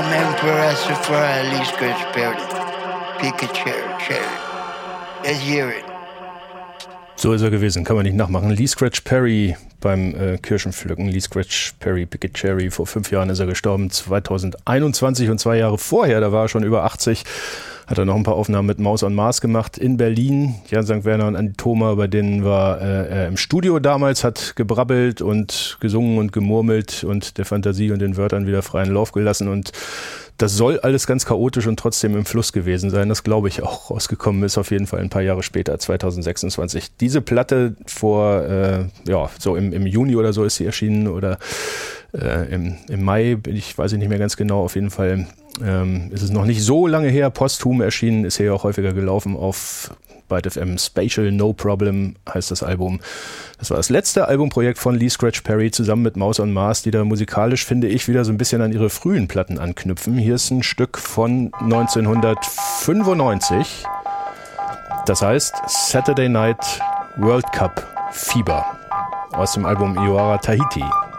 Emperor Safari, Lee Scratch Perry. Pick a cherry. Let's hear it. So ist er gewesen, kann man nicht nachmachen. Lee Scratch Perry beim Kirschenpflücken. Lee Scratch Perry, Pick a Cherry. Vor 5 Jahren ist er gestorben, 2021, und 2 Jahre vorher, da war er schon über 80, hat er noch ein paar Aufnahmen mit Maus on Mars gemacht in Berlin. Jan St. Werner und Andi Thoma, bei denen war er im Studio damals, hat gebrabbelt und gesungen und gemurmelt und der Fantasie und den Wörtern wieder freien Lauf gelassen, und das soll alles ganz chaotisch und trotzdem im Fluss gewesen sein. Das glaube ich auch. Rausgekommen ist auf jeden Fall ein paar Jahre später, 2026. Diese Platte vor, so im Juni oder so ist sie erschienen, oder im Mai, weiß ich nicht mehr ganz genau. Auf jeden Fall ist es noch nicht so lange her. Posthum erschienen, ist hier ja auch häufiger gelaufen auf Byte FM. Spatial No Problem heißt das Album. Das war das letzte Albumprojekt von Lee Scratch Perry zusammen mit Maus on Mars, die da musikalisch, finde ich, wieder so ein bisschen an ihre frühen Platten anknüpfen. Hier ist ein Stück von 1995. Das heißt Saturday Night World Cup Fieber aus dem Album Iwara Tahiti.